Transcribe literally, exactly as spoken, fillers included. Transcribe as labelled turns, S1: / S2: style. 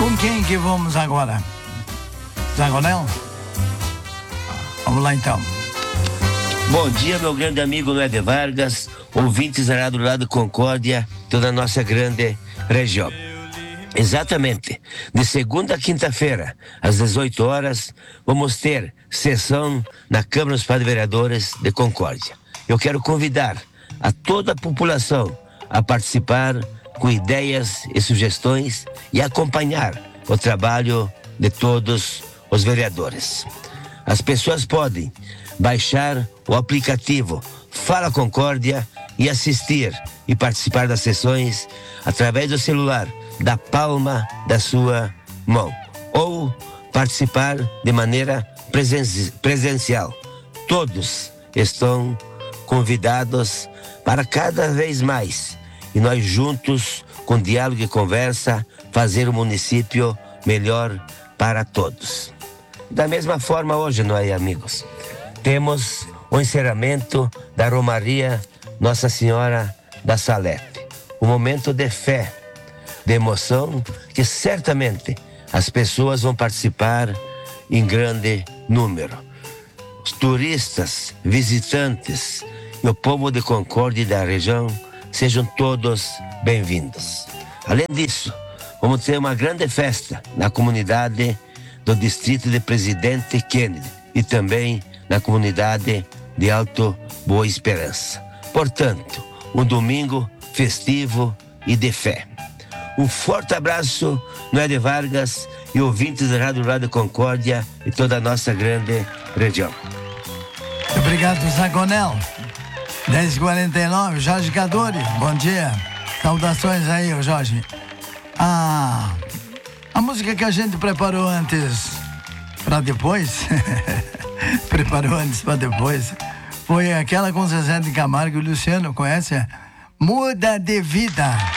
S1: Com quem que vamos agora? Zagonel? Vamos lá então.
S2: Bom dia, meu grande amigo Noé Vargas, ouvintes da do lado Concórdia, toda a nossa grande região. Exatamente, de segunda a quinta-feira, às dezoito horas, vamos ter sessão na Câmara dos Padres Vereadores de Concórdia. Eu quero convidar a toda a população a participar com ideias e sugestões e acompanhar o trabalho de todos os vereadores. As pessoas podem baixar o aplicativo Fala Concórdia e assistir e participar das sessões através do celular, da palma da sua mão, ou participar de maneira presen- presencial. Todos estão convidados para cada vez mais, e nós juntos, com diálogo e conversa, fazer o município melhor para todos. Da mesma forma hoje, não é, amigos? Temos o encerramento da Romaria Nossa Senhora da Salete. Um momento de fé, de emoção, que certamente as pessoas vão participar em grande número. Os turistas, visitantes e o povo de Concórdia e da região sejam todos bem-vindos. Além disso, vamos ter uma grande festa na comunidade do distrito de Presidente Kennedy e também na comunidade de Alto Boa Esperança. Portanto, um domingo festivo e de fé. Um forte abraço, Noé de Vargas e ouvintes da Rádio Lado Concórdia e toda a nossa grande região.
S1: Obrigado, Zagonel. dez e quarenta e nove, Jorge Cadori, bom dia. Saudações aí, ô Jorge. Ah, a música que a gente preparou antes para depois, preparou antes para depois, foi aquela com Zezé de Camargo e Luciano, conhece? Muda de Vida.